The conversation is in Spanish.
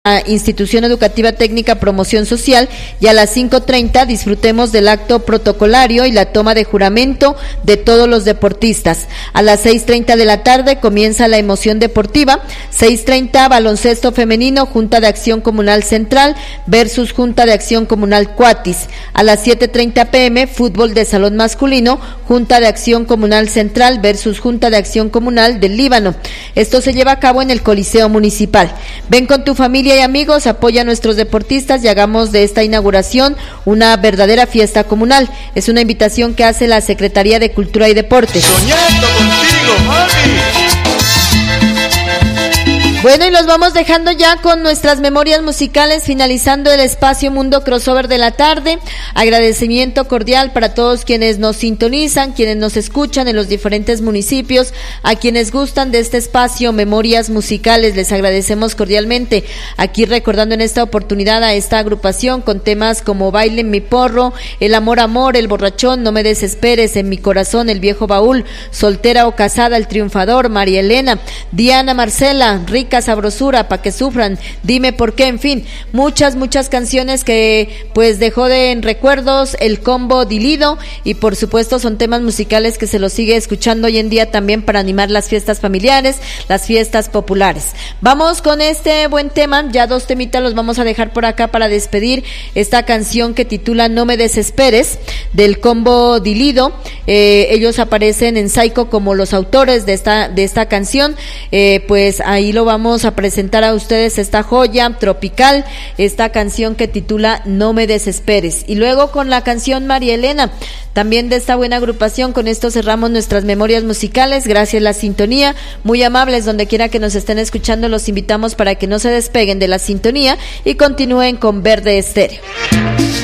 Institución Educativa Técnica Promoción Social, y a las 5:30 disfrutemos del acto protocolario y la toma de juramento de todos los deportistas. A las 6:30 de la tarde comienza la emoción deportiva. 6:30 baloncesto femenino, Junta de Acción Comunal Central versus Junta de Acción Comunal Cuatis. A las 7:30 p.m. fútbol de salón masculino, Junta de Acción Comunal Central versus Junta de Acción Comunal del Líbano. Esto se lleva a cabo en el Coliseo Municipal. Ven con tu familia y amigos, apoya a nuestros deportistas y hagamos de esta inauguración una verdadera fiesta comunal. Es una invitación que hace la Secretaría de Cultura y Deportes. Soñando contigo, mami. Bueno, y los vamos dejando ya con nuestras memorias musicales, finalizando el espacio Mundo Crossover de la tarde. Agradecimiento cordial para todos quienes nos sintonizan, quienes nos escuchan en los diferentes municipios, a quienes gustan de este espacio Memorias Musicales, les agradecemos cordialmente. Aquí recordando en esta oportunidad a esta agrupación con temas como Baile en mi porro, El amor, amor, El borrachón, No me desesperes, En mi corazón, El viejo baúl, Soltera o casada, El triunfador, María Elena, Diana Marcela, Rica sabrosura, Pa' que sufran, Dime por qué, en fin, muchas canciones que pues dejó en recuerdos el combo Dilido, y por supuesto son temas musicales que se los sigue escuchando hoy en día también para animar las fiestas familiares, las fiestas populares. Vamos con este buen tema, ya dos temitas los vamos a dejar por acá para despedir esta canción que titula No me desesperes, del combo Dilido. Ellos aparecen en Psycho como los autores de esta canción. Pues ahí lo vamos a presentar a ustedes, esta joya tropical, esta canción que titula No me desesperes, y luego con la canción María Elena, también de esta buena agrupación. Con esto cerramos nuestras memorias musicales. Gracias a la sintonía, muy amables donde quiera que nos estén escuchando, los invitamos para que no se despeguen de la sintonía y continúen con Verde Estéreo.